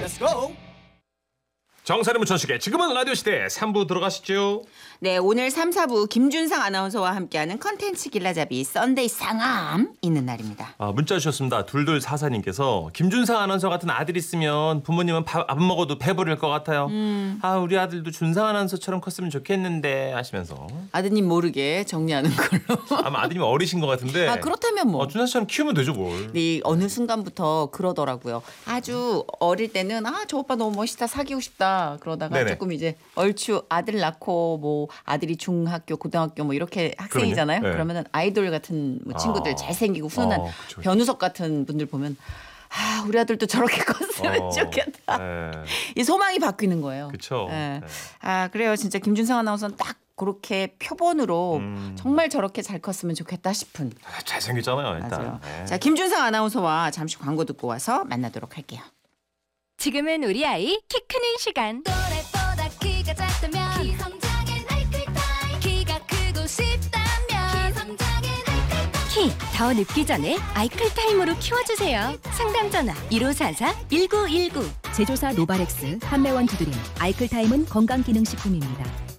Let's go. 정선의 문천식의 지금은 라디오 시대 3부 들어가시죠. 네, 오늘 3, 4부 김준상 아나운서와 함께하는 컨텐츠 길라잡이 썬데이 쌍암 있는 날입니다. 문자 주셨습니다. 둘둘사사님께서 김준상 아나운서 같은 아들 있으면 부모님은 밥 안 먹어도 배부를 것 같아요. 우리 아들도 준상 아나운서처럼 컸으면 좋겠는데 하시면서 아드님 모르게 정리하는 걸로. 아마 아드님이 어리신 것 같은데 그렇다면 뭐. 준상 씨처럼 키우면 되죠 뭘. 네, 어느 순간부터 그러더라고요. 아주 어릴 때는 저 오빠 너무 멋있다, 사귀고 싶다 그러다가 네네. 조금 이제 얼추 아들 낳고 뭐 아들이 중학교, 고등학교 뭐 이렇게 학생이잖아요. 네. 그러면은 아이돌 같은 뭐 친구들 잘생기고 훈훈한 그쵸. 변우석 같은 분들 보면 우리 아들도 저렇게 컸으면 좋겠다. 네. 이 소망이 바뀌는 거예요. 그쵸. 네. 네. 그래요. 진짜 김준상 아나운서는 딱 그렇게 표본으로 정말 저렇게 잘 컸으면 좋겠다 싶은. 잘생겼잖아요 일단. 맞아요. 네. 자, 김준상 아나운서와 잠시 광고 듣고 와서 만나도록 할게요. 지금은 우리 아이 키 크는 시간. 또래보다 키가 작다면 키성장엔 아이클타임 키가 크고 싶다면 키성장엔 아이클타임 키 더 늦기 전에 아이클타임으로 키워주세요. 상담 전화 1544-1919. 제조사 노바렉스, 한매원 두드림, 아이클타임은 건강기능식품입니다.